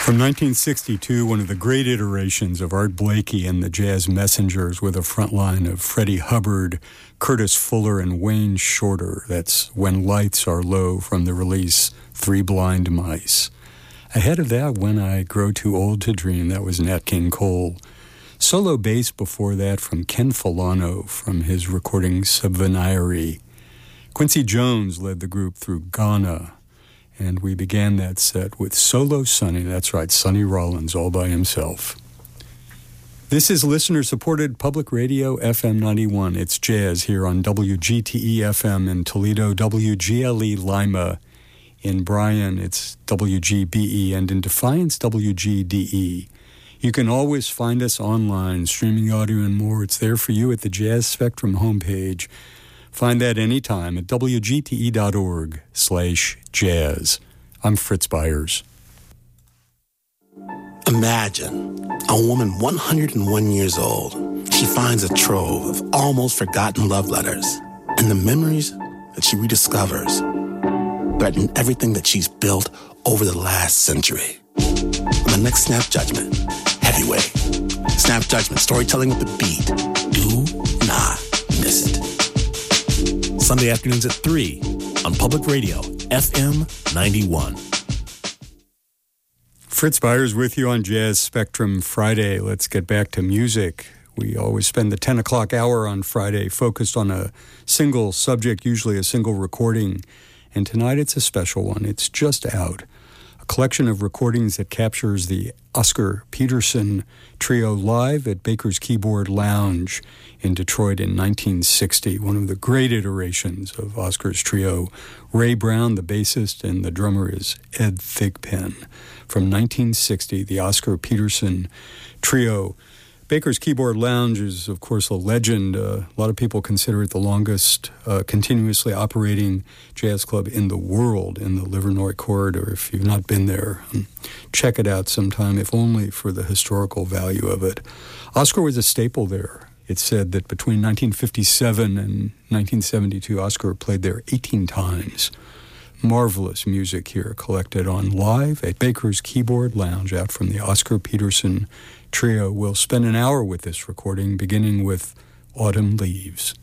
From 1962, one of the great iterations of Art Blakey and the Jazz Messengers with a front line of Freddie Hubbard, Curtis Fuller, and Wayne Shorter. That's When Lights Are Low from the release Three Blind Mice. Ahead of that, When I Grow Too Old to Dream, that was Nat King Cole. Solo bass before that from Ken Filano from his recording Subvenire. Quincy Jones led the group through Ghana. And we began that set with Solo Sonny, that's right, Sonny Rollins all by himself. This is listener-supported public radio FM 91. It's jazz here on WGTE FM in Toledo, WGLE Lima. In Bryan, it's WGBE, and in Defiance, WGDE. You can always find us online, streaming audio and more. It's there for you at the Jazz Spectrum homepage. Find that anytime at wgte.org/jazz. I'm Fritz Byers. Imagine a woman 101 years old. She finds a trove of almost forgotten love letters, and the memories that she rediscovers threaten everything that she's built over the last century. On the next Snap Judgment, Heavyweight. Snap Judgment, storytelling with the beat. Do not miss it. Sunday afternoons at 3 on Public Radio, FM 91. Fritz Byers with you on Jazz Spectrum Friday. Let's get back to music. We always spend the 10 o'clock hour on Friday focused on a single subject, usually a single recording. And tonight it's a special one. It's just out. A collection of recordings that captures the Oscar Peterson Trio live at Baker's Keyboard Lounge in Detroit in 1960, one of the great iterations of Oscar's trio. Ray Brown, the bassist, and the drummer is Ed Thigpen. From 1960, the Oscar Peterson Trio. Baker's Keyboard Lounge is, of course, a legend. A lot of people consider it the longest continuously operating jazz club in the world in the Livernois Corridor. If you've not been there, check it out sometime, if only for the historical value of it. Oscar was a staple there. It's said that between 1957 and 1972, Oscar played there 18 times. Marvelous music here collected on live at Baker's Keyboard Lounge out from the Oscar Peterson Trio. We'll spend an hour with this recording, beginning with Autumn Leaves.